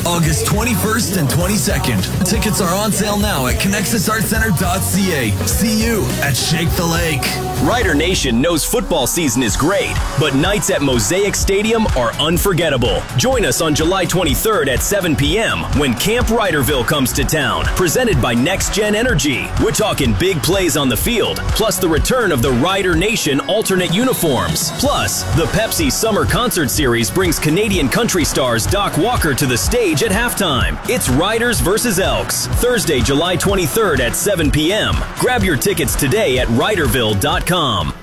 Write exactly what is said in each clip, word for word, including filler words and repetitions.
August twenty-first and twenty-second. Tickets are on sale now at connexus art center dot c a. See you at Shake the Lake. Rider Nation knows football season is great, but nights at Mosaic Stadium are unforgettable. Join us on July twenty-third at seven p.m. when Camp Riderville comes to town, presented by Next Gen Energy. We're talking big plays on the field, plus the return of the Rider Nation alternate uniforms. Plus, the Pepsi Summer Concert Series brings Canadian country stars Doc Walker to the stage at halftime. It's Riders versus Elks, Thursday, July twenty-third at seven p.m. Grab your tickets today at riderville dot com.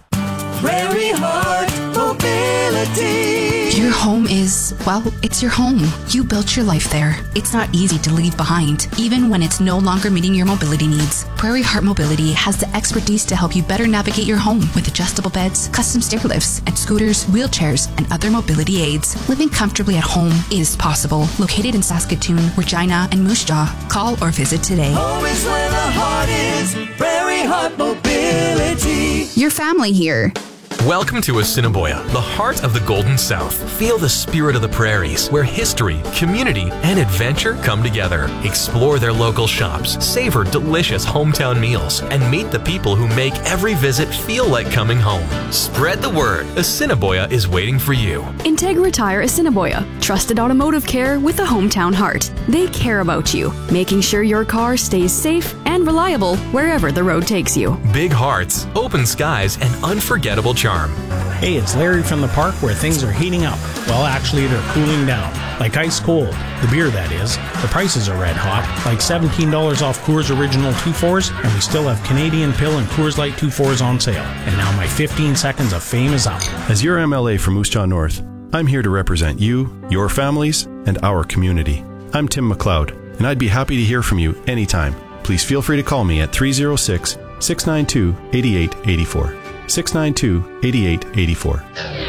Prairie Heart Mobility. Your home is, well, it's your home. You built your life there. It's not easy to leave behind, even when it's no longer meeting your mobility needs. Prairie Heart Mobility has the expertise to help you better navigate your home with adjustable beds, custom stair lifts, and scooters, wheelchairs, and other mobility aids. Living comfortably at home is possible. Located in Saskatoon, Regina, and Moose Jaw. Call or visit today. Home is where the heart is. Prairie Heart Mobility. Your family here. Welcome to Assiniboia, the heart of the Golden South. Feel the spirit of the prairies, where history, community, and adventure come together. Explore their local shops, savor delicious hometown meals, and meet the people who make every visit feel like coming home. Spread the word. Assiniboia is waiting for you. Integra Tire Assiniboia. Trusted automotive care with a hometown heart. They care about you, making sure your car stays safe and reliable wherever the road takes you. Big hearts, open skies, and unforgettable charm. Hey, it's Larry from the park where things are heating up. Well, actually, they're cooling down. Like ice cold. The beer, that is. The prices are red hot. Like seventeen dollars off Coors Original two fours, and we still have Canadian Pill and Coors Light two fours on sale. And now my fifteen seconds of fame is up. As your M L A from Moose Jaw North, I'm here to represent you, your families, and our community. I'm Tim McLeod, and I'd be happy to hear from you anytime. Please feel free to call me at three oh six, six nine two, eight eight eight four. six nine two, eight eight eight four.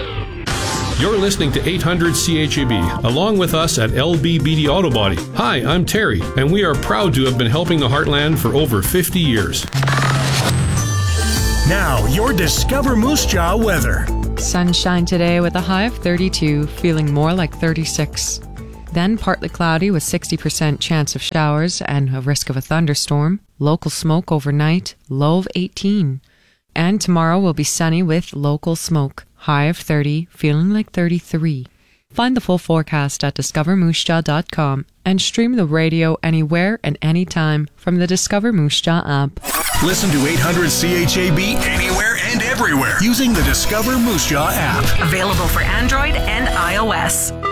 You're listening to eight hundred C H A B, along with us at L B B D Auto Body. Hi, I'm Terry, and we are proud to have been helping the Heartland for over fifty years. Now, your Discover Moose Jaw weather. Sunshine today with a high of thirty-two, feeling more like thirty-six. Then partly cloudy with sixty percent chance of showers and a risk of a thunderstorm. Local smoke overnight, low of eighteen. And tomorrow will be sunny with local smoke, high of thirty, feeling like thirty-three. Find the full forecast at discover moose jaw dot com and stream the radio anywhere and anytime from the Discover Moose Jaw app. Listen to eight hundred C H A B anywhere and everywhere using the Discover Moose Jaw app. Available for Android and iOS.